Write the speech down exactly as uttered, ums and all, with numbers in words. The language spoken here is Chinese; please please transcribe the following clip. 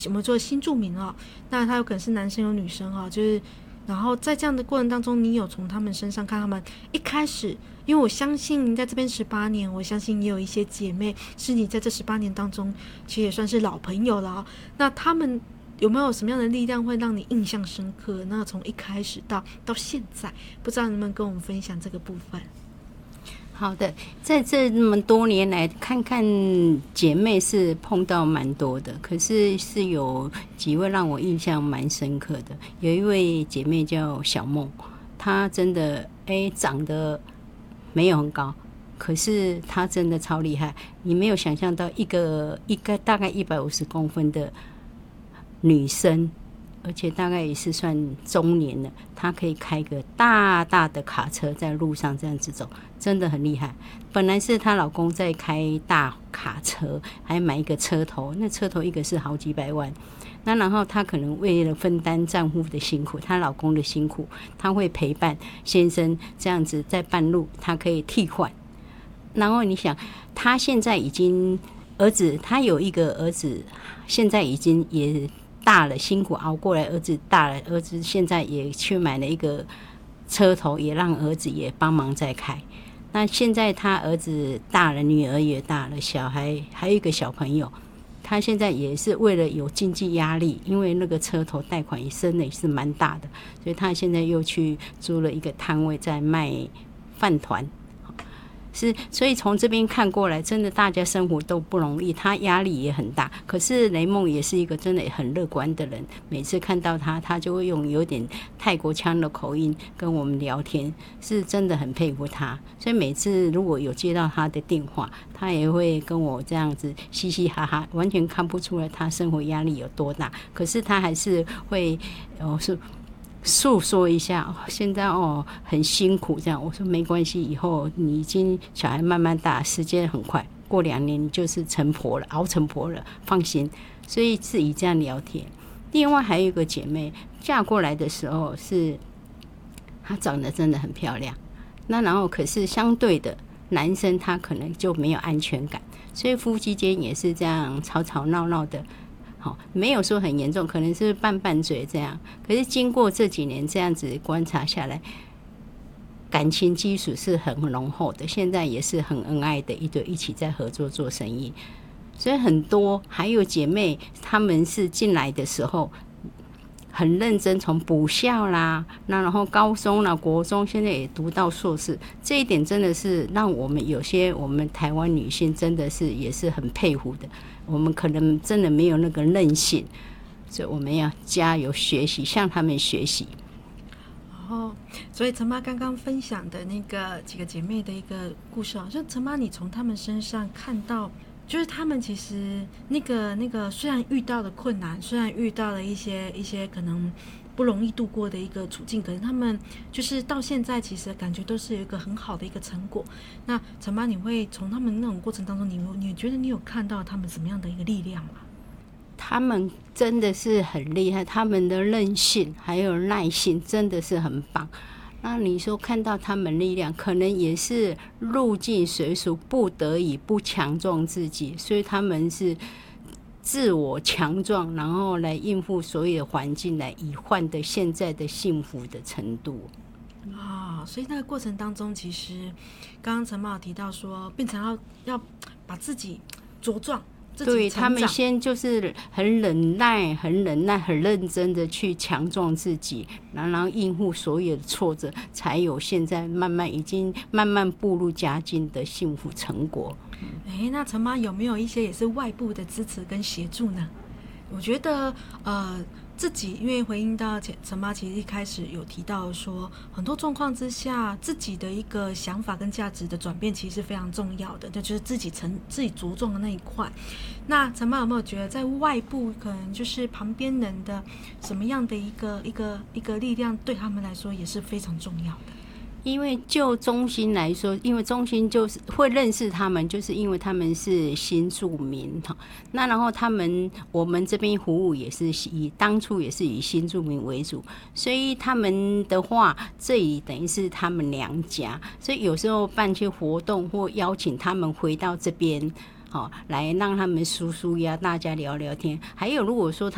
我们做新住民哦，那他有可能是男生有女生哦，就是然后在这样的过程当中，你有从他们身上看他们一开始，因为我相信您在这边十八年，我相信也有一些姐妹是你在这十八年当中其实也算是老朋友了哦，那他们有没有什么样的力量会让你印象深刻？那从一开始到到现在，不知道能不能跟我们分享这个部分？ 好的，在这么多年来，看看姐妹是碰到蛮多的，可是是有几位让我印象蛮深刻的。有一位姐妹叫小梦，她真的哎长得没有很高，可是她真的超厉害。你没有想象到一个一个大概一百五十公分的女生，而且大概也是算中年了，她可以开个大大的卡车在路上这样子走，真的很厉害。本来是她老公在开大卡车，还买一个车头，那车头一个是好几百万。那然后她可能为了分担丈夫的辛苦，她老公的辛苦，她会陪伴先生这样子在半路，她可以替换。然后你想，她现在已经儿子，她有一个儿子，现在已经也大了，辛苦熬过来，儿子大了，儿子现在也去买了一个车头，也让儿子也帮忙在开。那现在他儿子大了，女儿也大了，小孩还有一个小朋友，他现在也是为了有经济压力，因为那个车头贷款也升的也是蛮大的，所以他现在又去租了一个摊位在卖饭团。是，所以从这边看过来，真的大家生活都不容易，他压力也很大。可是雷梦也是一个真的很乐观的人，每次看到他，他就会用有点泰国腔的口音跟我们聊天，是真的很佩服他。所以每次如果有接到他的电话，他也会跟我这样子嘻嘻哈哈，完全看不出来他生活压力有多大。可是他还是会，哦是。诉说一下，现在哦很辛苦这样。我说没关系，以后你已经小孩慢慢大，时间很快，过两年你就是成婆了，熬成婆了，放心。所以是以这样聊天。另外还有一个姐妹嫁过来的时候是，她长得真的很漂亮，那然后可是相对的男生他可能就没有安全感，所以夫妻间也是这样吵吵闹闹的。好，没有说很严重，可能是拌拌嘴这样。可是经过这几年这样子观察下来，感情基础是很浓厚的，现在也是很恩爱的一对，一起在合作做生意。所以很多还有姐妹，她们是进来的时候很认真，从补校啦，那然后高中啦、国中，现在也读到硕士，这一点真的是让我们有些我们台湾女性真的是也是很佩服的。我们可能真的没有那个韧性，所以我们要加油学习，向他们学习。 哦，所以陈妈刚刚分享的那个几个姐妹的一个故事啊，就陈妈你从她们身上看到，就是她们其实那个那个虽然遇到的困难，虽然遇到了一些一些可能不容易度过的一个处境，可是他们就是到现在其实感觉都是有一个很好的一个成果。那陈妈，你会从他们那种过程当中，你你觉得你有看到他们什么样的一个力量吗？ 他们真的是很厉害，他们的韧性还有耐性真的是很棒。那你说看到他们力量，可能也是入境随俗，不得已不强壮自己，所以他们是自我强壮，然后来应付所有的环境，来以换得现在的幸福的程度。 啊、哦，所以那个过程当中，其实刚刚陈妈有提到说，变成要要把自己茁壮，自己对， 成长。 他们先就是很忍耐、很忍耐、很认真的去强壮自己，然后应付所有的挫折，才有现在慢慢已经慢慢步入佳境的幸福成果。 哎，那陈妈有没有一些也是外部的支持跟协助呢？我觉得呃。自己因为回应到陈妈其实一开始有提到说，很多状况之下自己的一个想法跟价值的转变其实是非常重要的，那就是自己成自己着重的那一块。那陈妈有没有觉得在外部可能就是旁边人的什么样的一个一个一个力量对他们来说也是非常重要的？ 因为就中心来说，因为中心就是会认识他们，就是因为他们是新住民，那然后他们我们这边服务也是以当初也是以新住民为主，所以他们的话，这里等于是他们娘家，所以有时候办些活动或邀请他们回到这边，好来让他们舒舒压，大家聊聊天。还有如果说他